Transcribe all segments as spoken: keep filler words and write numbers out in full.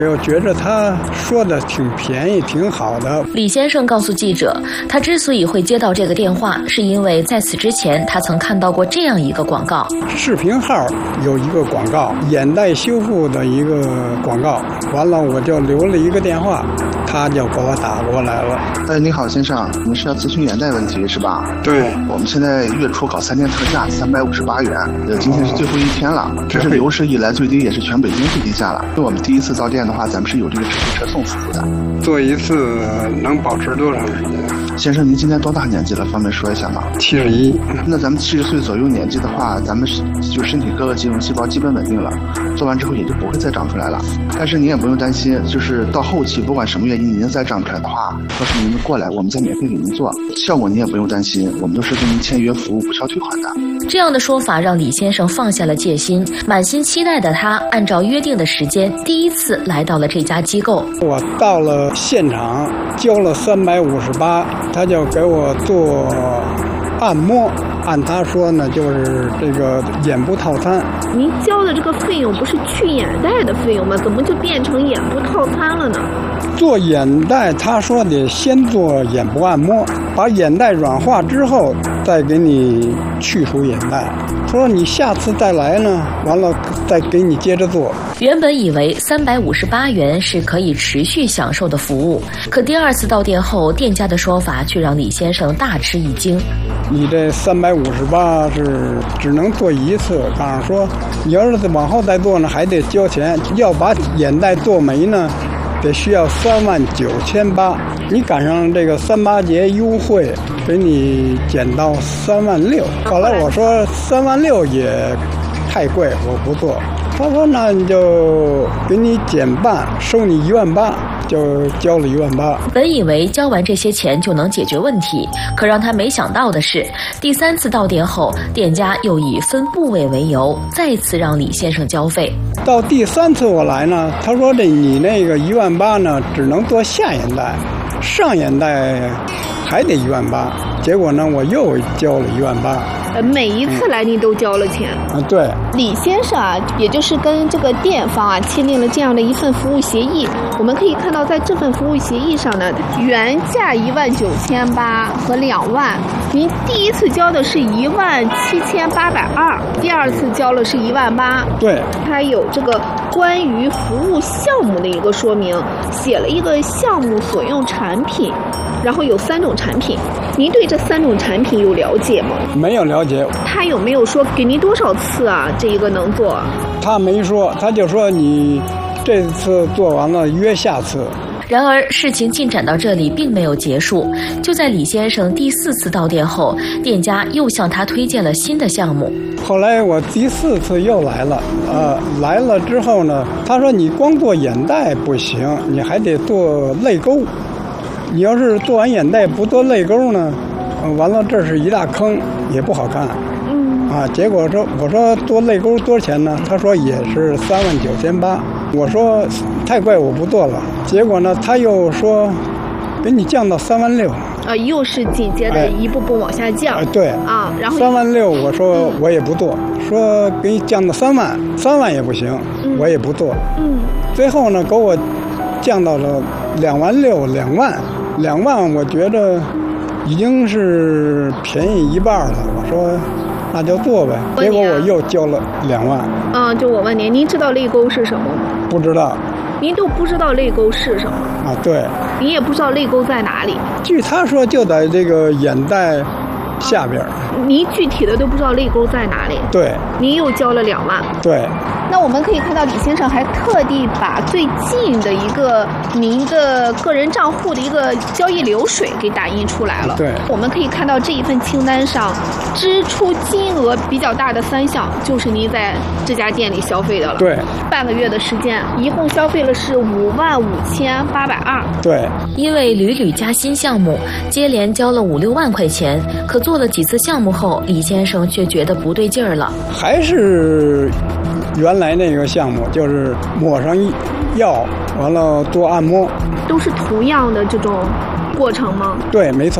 我觉着他说的挺便宜挺好的。 李先生告诉记者，他之所以会接到这个电话，是因为在此之前他曾看到过这样一个广告， 视频号有一个广告，眼袋修复的一个广告，完了我就留了一个电话，他就给我打过来了。 哎，你好先生，你是要咨询眼袋问题是吧？ 对， 我们现在月初搞三天特价，三百五十八元，呃，今天是最后一天了，这是有史以来最低，也是全北京最低价了。就我们第一次到店的话，咱们是有这个直推车送服务的。 做一次能保持多长时间？ 先生，您今年多大年纪了？方便说一下吗？ 七十一。 那咱们七十岁左右年纪的话，咱们就身体各个肌肉细胞基本稳定了，做完之后也就不会再长出来了。但是您也不用担心，就是到后期不管什么原因您再长出来的话，到时候您过来，我们再免费给您做，效果您也不用担心，我们都是跟您签约服务不需要退款的。 这样的说法让李先生放下了戒心，满心期待的他按照约定的时间第一次来到了这家机构。 我到了现场交了三百五十八，他就给我做按摩，按他说呢就是这个眼部套餐。 您交的这个费用不是去眼袋的费用吗？怎么就变成眼部套餐了呢？ 做眼袋他说得先做眼部按摩，把眼袋软化之后再给你去除眼袋，说你下次再来呢，完了再给你接着做。 原本以为三百五十八元是可以持续享受的服务，可第二次到店后，店家的说法却让李先生大吃一惊。 你这三百五十八是只能做一次，告诉说你要是往后再做呢，还得交钱，要把眼袋做没呢，得需要三万九千八。你赶上这个三八节优惠，给你减到三万六。后来我说三万六也太贵，我不做。他说那你就给你减半，收你一万八。就交了一万八。 本以为交完这些钱就能解决问题，可让他没想到的是，第三次到店后，店家又以分部位为由，再次让李先生交费。 到第三次我来呢，他说这你那个一万八呢，只能做下眼袋，上眼袋还得一万八。结果呢，我又交了一万八。 呃，每一次来您都交了钱。 啊、嗯，对。 李先生啊，也就是跟这个店方啊签订了这样的一份服务协议。我们可以看到，在这份服务协议上呢，原价一万九千八和两万，您第一次交的是一万七千八百二，第二次交了是一万八。 对。 它有这个关于服务项目的一个说明，写了一个项目所用产品，然后有三种产品。您对这三种产品有了解吗？ 没有了解。 他有没有说给您多少次啊？这一个能做？ 他没说，他就说你这次做完了约下次。 然而事情进展到这里并没有结束，就在李先生第四次到店后，店家又向他推荐了新的项目。 后来我第四次又来了，呃，来了之后呢，他说你光做眼袋不行，你还得做泪沟。你要是做完眼袋不做泪沟呢，呃、完了这是一大坑，也不好看。 嗯啊，结果说我说做泪沟多少钱呢？他说也是三万九千八。我说太贵，我不做了。结果呢，他又说给你降到三万六。 啊，又是紧接着一步步往下降。 哎、对啊，然后三万六，我说我也不做，说给你降到三万，三万也不行， 嗯、 我也不做。 嗯， 最后呢，给我降到了两万六，两万。两万，我觉得已经是便宜一半了。我说，那就做呗。结果我又交了两万。 嗯，就我问您，您知道泪沟是什么吗？ 不知道。 您都不知道泪沟是什么？ 啊，对。 您也不知道泪沟在哪里？ 据他说，就在这个眼袋下边。 您具体的都不知道泪沟在哪里？ 对。 您又交了两万。 对。 那我们可以看到，李先生还特地把最近的一个您的个人账户的一个交易流水给打印出来了。 对， 我们可以看到这一份清单上支出金额比较大的三项，就是您在这家店里消费的了。 对， 半个月的时间，一共消费了是五万五千八百二。 对， 因为屡屡加新项目，接连交了五六万块钱，可做了几次项目后，李先生却觉得不对劲儿了， 还是原来那个项目，就是抹上药，完了做按摩， 都是同样的这种过程吗？ 对，没错。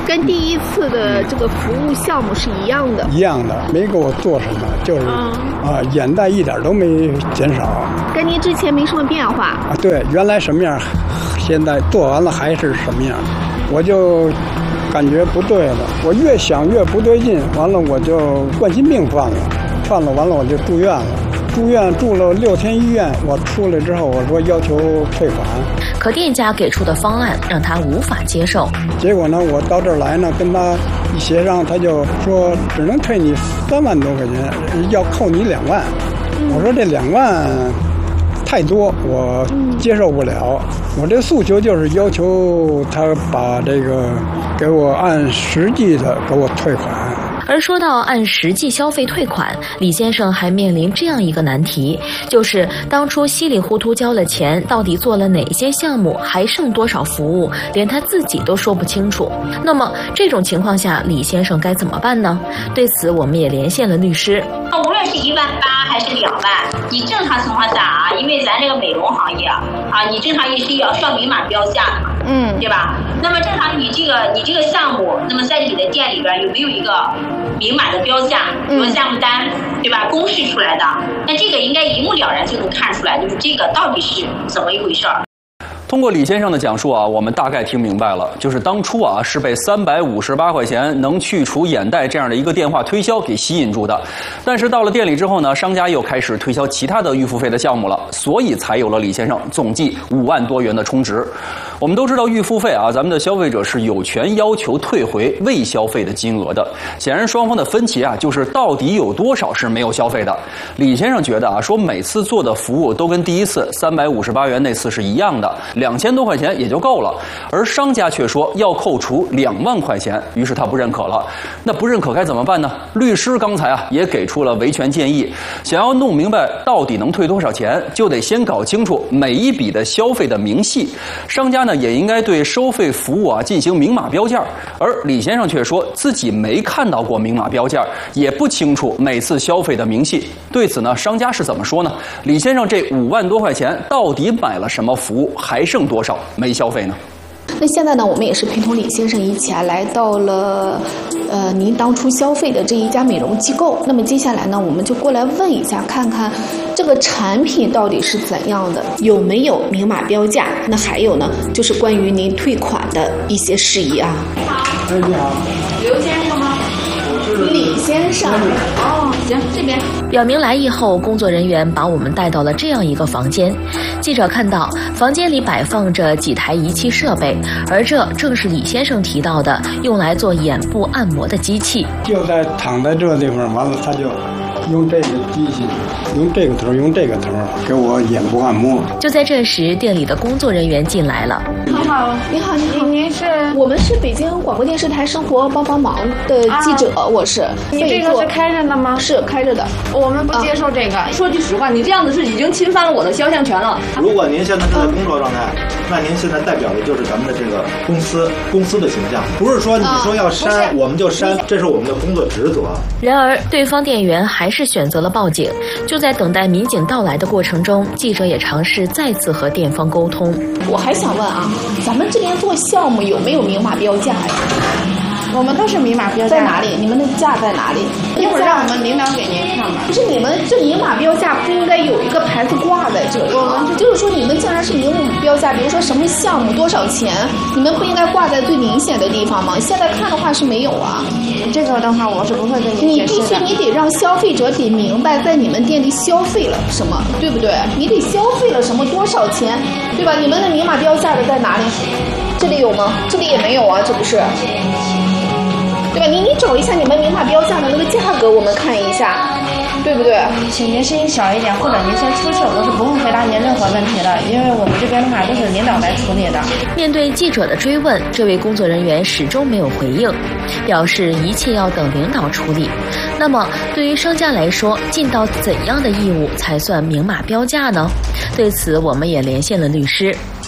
跟第一次的这个服务项目是一样的。 一样的，没给我做什么，就是啊、嗯呃，眼袋一点都没减少， 跟您之前没什么变化啊。对，原来什么样，现在做完了还是什么样，我就感觉不对了。我越想越不对劲，完了我就冠心病犯了，犯了完了我就住院了。住院住了六天医院，我出来之后我说要求退款， 可店家给出的方案让他无法接受。 结果呢，我到这儿来呢，跟他一协商，他就说只能退你三万多块钱，要扣你两万。我说这两万太多，我接受不了。我这诉求就是要求他把这个给我按实际的给我退款。 而说到按实际消费退款，李先生还面临这样一个难题，就是当初稀里糊涂交了钱，到底做了哪些项目，还剩多少服务，连他自己都说不清楚。那么这种情况下，李先生该怎么办呢？对此，我们也连线了律师。 无论是一万八还是两万，你正常情况下啊，因为咱这个美容行业啊，你正常也是要需要明码标价的，嗯，对吧？那么正常你这个你这个项目，那么在你的店里边有没有一个明码的标价，比如项目单，对吧？公示出来的，那这个应该一目了然就能看出来，就是这个到底是怎么一回事儿。 通过李先生的讲述啊，我们大概听明白了，就是当初啊是被三百五十八块钱能去除眼袋这样的一个电话推销给吸引住的，但是到了店里之后呢，商家又开始推销其他的预付费的项目了，所以才有了李先生总计五万多元的充值。我们都知道预付费啊，咱们的消费者是有权要求退回未消费的金额的。显然双方的分歧啊，就是到底有多少是没有消费的。李先生觉得啊，说每次做的服务都跟第一次三百五十八元那次是一样的，两千多块钱也就够了，而商家却说要扣除两万块钱，于是他不认可了。那不认可该怎么办呢？律师刚才啊也给出了维权建议，想要弄明白到底能退多少钱，就得先搞清楚每一笔的消费的明细。商家呢也应该对收费服务啊进行明码标价，而李先生却说自己没看到过明码标价，也不清楚每次消费的明细。对此呢，商家是怎么说呢？李先生这五万多块钱到底买了什么服务，还剩多少没消费呢？ 那现在呢，我们也是陪同李先生一起啊来到了呃您当初消费的这一家美容机构。那么接下来呢，我们就过来问一下，看看这个产品到底是怎样的，有没有明码标价？那还有呢，就是关于您退款的一些事宜啊。 你好， 哎，你好， 刘先生吗？ 李先生。 哦，行，这边。 表明来意后，工作人员把我们带到了这样一个房间。记者看到房间里摆放着几台仪器设备，而这正是李先生提到的用来做眼部按摩的机器。 就在躺在这地方，完了他就用这个机器，用这个头，用这个头给我眼部按摩。 就在这时，店里的工作人员进来了。 你好， 你好，你好， 您是？ 我们是北京广播电视台生活帮帮忙的记者，啊、我是。 你这个是开着的吗？ 是开着的。 我们不接受这个。啊、说句实话，你这样子是已经侵犯了我的肖像权了。 如果您现在是在工作状态，嗯、那您现在代表的就是咱们的这个公司公司的形象，不是说你说要删、啊、我们就删，这是我们的工作职责。 然而，对方店员还是选择了报警。就在等待民警到来的过程中，记者也尝试再次和店方沟通。 我还想问啊，咱们这边做项目有没有明码标价呀？ 我们都是明码标价。 在哪里？你们的价在哪里？ 一会儿让我们领导给您看吧。 不是你们这明码标价不应该有一个牌子挂在这里吗？就是说你们竟然是明码标价，比如说什么项目多少钱，你们不应该挂在最明显的地方吗？现在看的话是没有啊。 这个的话我是不会跟你解释的。 你必须你得让消费者得明白在你们店里消费了什么，对不对？你得消费了什么多少钱，对吧？你们的明码标价的在哪里？这里有吗？这里也没有啊，这不是。对吧？你你找一下你们明码标价的那个价格，我们看一下，对不对？ 请您声音小一点，或者您先出去，我是不会回答您任何问题的，因为我们这边的话都是领导来处理的。 面对记者的追问，这位工作人员始终没有回应，表示一切要等领导处理。那么，对于商家来说，尽到怎样的义务才算明码标价呢？对此，我们也连线了律师。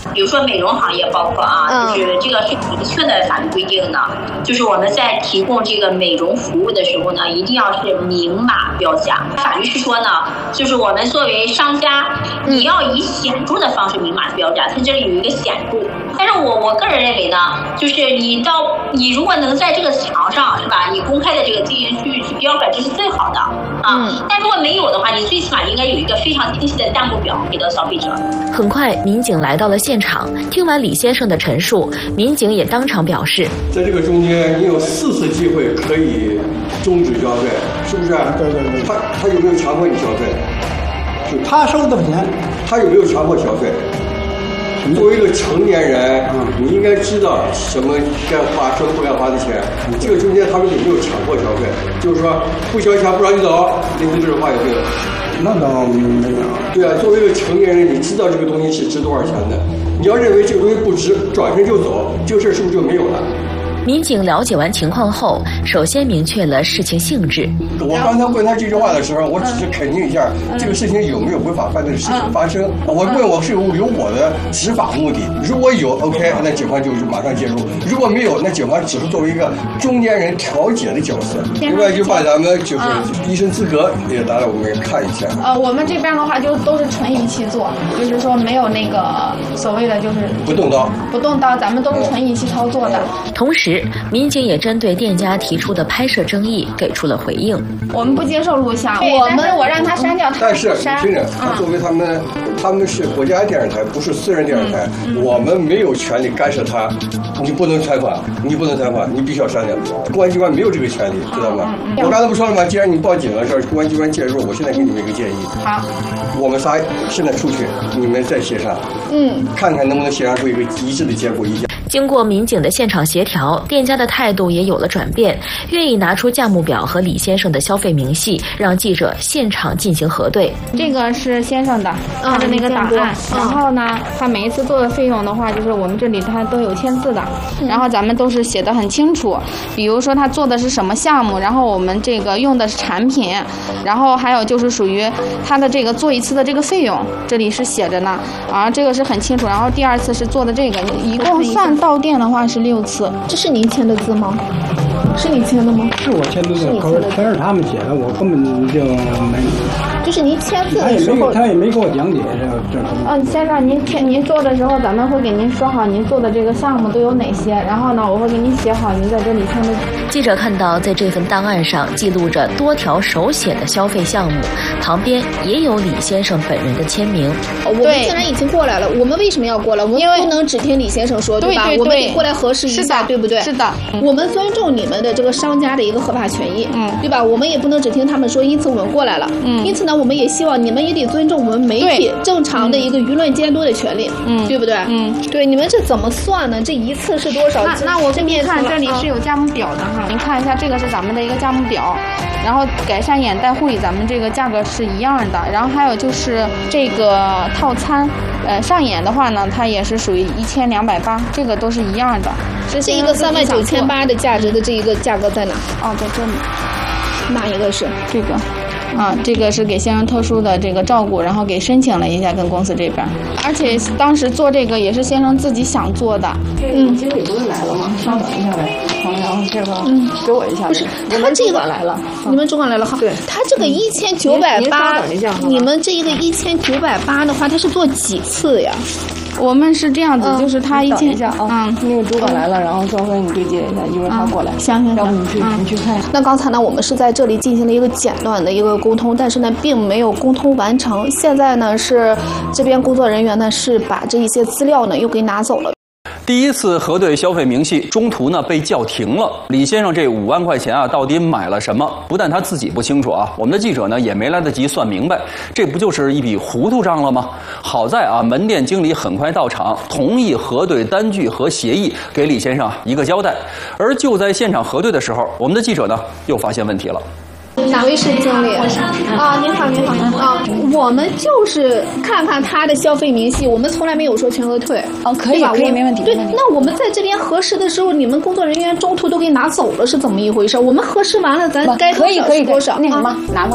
比如说美容行业，包括啊，就是这个是明确的法律规定的，就是我们在提供这个美容服务的时候呢，一定要是明码标价。法律是说呢，就是我们作为商家，你要以显著的方式明码标价，它这里有一个显著。但是我我个人认为呢，就是你到你如果能在这个墙上是吧，你公开的这个经营区域去标本，这是最好的啊。嗯、但如果没有的话，你最起码应该有一个非常清晰的价目表给到消费者。 很快，民警来到了现场，听完李先生的陈述，民警也当场表示， 在这个中间，你有四次机会可以终止交费，是不是？ 对对对。 他他有没有强迫你消费？ 是他收多少钱？ 他有没有强迫消费？作为一个成年人，嗯、你应该知道什么该花，什么不该花的钱。嗯、这个中间他们有没有强迫消费？就是说不交钱不让你走，类似这种话有没有？ 那倒没有。 对啊，作为一个成年人，你知道这个东西是值多少钱的。你要认为这个东西不值，转身就走，这个事是不是就没有了？ 民警了解完情况后，首先明确了事情性质。 我刚才问他这句话的时候，我只是肯定一下、嗯、这个事情有没有违法犯罪的事情发生。嗯、我问我是有有我的执法目的，如果有 OK， 那警方就是马上介入；如果没有，那警方只是作为一个中间人调解的角色。另外就把咱们就是医生资格也拿来我们看一下。 呃，我们这边的话就都是纯仪器做，就是说没有那个所谓的就是不动刀， 不动刀，咱们都是纯仪器操作的。 嗯、同时。民警也针对店家提出的拍摄争议给出了回应。 我们不接受录像，我们我让他删掉，他但是听着，他作为他们，嗯、他们是国家电视台，不是私人电视台，嗯、我们没有权利干涉他。你不能采访，你不能采访，你必须要删掉。公安机关没有这个权利，知道吗？嗯、我刚才不说了吗？既然你报警了，是公安机关介入，我现在给你们一个建议。 好， 我们仨现在出去，你们再协商，嗯，看看能不能协商出一个一致的结果。一下。 经过民警的现场协调，店家的态度也有了转变，愿意拿出价目表和李先生的消费明细，让记者现场进行核对。 这个是先生的，他的那个档案。嗯、然后呢，他每一次做的费用的话，就是我们这里他都有签字的，嗯、然后咱们都是写得很清楚。比如说他做的是什么项目，然后我们这个用的是产品，然后还有就是属于他的这个做一次的这个费用，这里是写着呢，啊，这个是很清楚。然后第二次是做的这个，一共算。到店的话是六次， 这是您签的字吗？是你签的吗？ 是我签的字，可是全是他们写的，我根本就没。 就是您签字的时候， 他也没给我讲解这这。 嗯，先生，您签您做的时候，咱们会给您说好您做的这个项目都有哪些，然后呢，我会给您写好您在这里签的。 记者看到，在这份档案上记录着多条手写的消费项目，旁边也有李先生本人的签名。 我们既然已经过来了，我们为什么要过来？我们不能只听李先生说，对吧？ 对对对， 我们得过来核实一下，对不对？ 是的， 嗯、我们尊重你们的这个商家的一个合法权益，嗯，对吧？我们也不能只听他们说，因此我们过来了，嗯，因此呢，我们也希望你们也得尊重我们媒体正常的一个舆论监督的权利，嗯，对不对？嗯，对，你们这怎么算呢？这一次是多少？ 那那我这边看这里是有价目表的哈，您看一下，这个是咱们的一个价目表，然后改善眼袋护理咱们这个价格是一样的，然后还有就是这个套餐，呃，上眼的话呢，它也是属于一千两百八，这个都是一样的。 这一个三万九千八的价值的这一个价格在哪？ 哦，在这里。 哪一个是这个？啊，这个是给先生特殊的这个照顾，然后给申请了一下跟公司这边，而且当时做这个也是先生自己想做的。 嗯，经理不是来了吗？稍等一下呗。好，然后这个嗯，给我一下。 不是，他这个来了，你们主管来了哈。对，他这个一千九百八，你们这一个一千九百八的话，他是做几次呀？ 我们是这样子，嗯、就是他一千， 嗯，那个主管来了，然后稍微你对接一下，一会儿他过来。 行行， 要不你去、嗯、你去看。 那刚才呢，我们是在这里进行了一个简短的一个沟通，但是呢，并没有沟通完成。现在呢，是这边工作人员呢是把这一些资料呢又给拿走了。 第一次核对消费明细，中途呢被叫停了。李先生这五万块钱啊，到底买了什么？不但他自己不清楚啊，我们的记者呢也没来得及算明白，这不就是一笔糊涂账了吗？好在啊，门店经理很快到场，同意核对单据和协议，给李先生一个交代。而就在现场核对的时候，我们的记者呢又发现问题了。 哪位是经理？啊，您好，您好啊！我们就是看看他的消费明细，我们从来没有说全额退。 哦，可以，可以，没问题。 对，那我们在这边核实的时候，你们工作人员中途都给拿走了，是怎么一回事？我们核实完了，咱该多少是多少。 那什么，拿过来。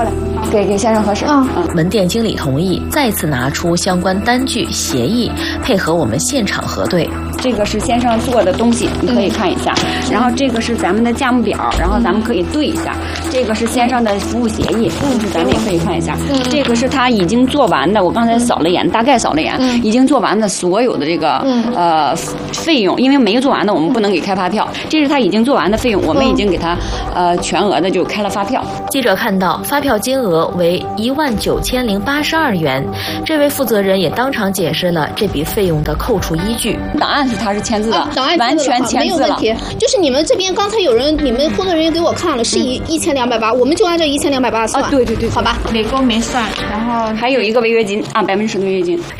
给给先生核实。 嗯，门店经理同意，再次拿出相关单据协议，配合我们现场核对。 这个是先生做的东西，你可以看一下。嗯、然后这个是咱们的价目表，然后咱们可以对一下。这个是先生的服务协议，嗯，咱们也可以看一下。嗯，这个是他已经做完的，我刚才扫了眼，大概扫了眼，嗯、已经做完的所有的这个、嗯、呃费用，因为没做完的我们不能给开发票，这是他已经做完的费用，我们已经给他呃全额的就开了发票。 记者看到发票金额为一万九千零八十二元，这位负责人也当场解释了这笔费用的扣除依据。 档案是他是签字的， 啊、档案完全签字了， 没有问题。就是你们这边刚才有人，你们工作人员给我看了，是一一千两百八，我们就按照一千两百八算、 啊。对对对， 好吧， 累购没算，然后还有一个违约金啊，百分之十的违约金。